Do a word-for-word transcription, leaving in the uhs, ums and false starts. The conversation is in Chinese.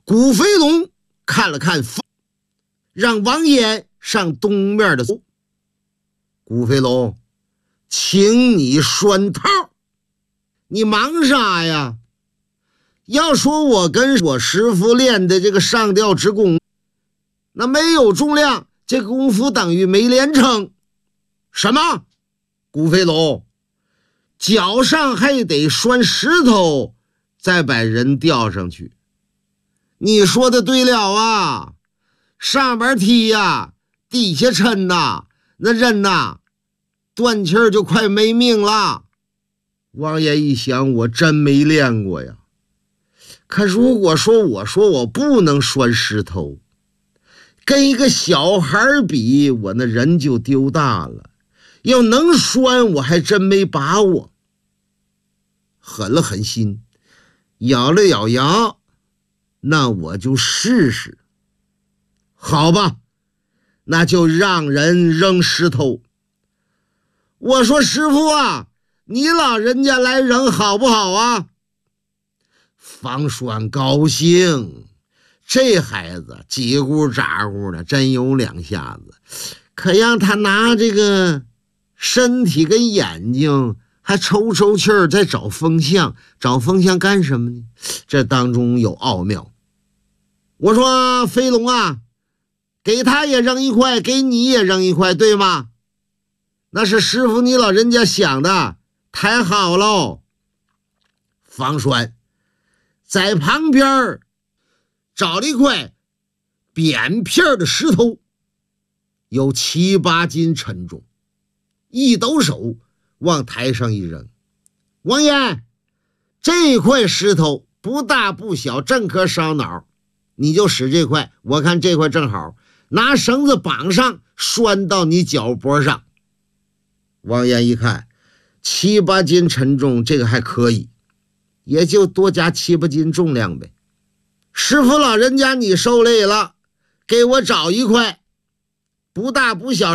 古飞龙看了看，让王爷上东面的。古飞龙，请你拴套。你忙啥呀？要说我跟我师傅练的这个上吊之功，那没有重量，这功夫等于没练成。什么？古飞龙，脚上还得拴石头，再把人吊上去。你说的对了啊，上边踢呀，底下抻呐，那人呐，断气儿就快没命了。王爷一想，我真没练过呀。可如果说我说我不能拴石头，跟一个小孩比，我那人就丢大了。要能拴，我还真没把握。狠了狠心，咬了咬牙，那我就试试。好吧，那就让人扔石头。我说师傅啊，你老人家来扔好不好啊？方栓高兴，这孩子叽咕喳咕的，真有两下子。可让他拿这个身体跟眼睛还抽抽气儿，在找风向。找风向干什么呢？这当中有奥妙。我说飞龙啊，给他也扔一块，给你也扔一块，对吗？那是师傅你老人家想的，太好喽。方栓在旁边找了一块扁片的石头，有七八斤沉重，一抖手往台上一扔。王爷，这块石头不大不小，正可烧脑，你就使这块，我看这块正好，拿绳子绑上，拴到你脚脖上。王爷一看，七八斤沉重，这个还可以，也就多加七八斤重量呗。师傅老人家，你受累了，给我找一块，不大不小。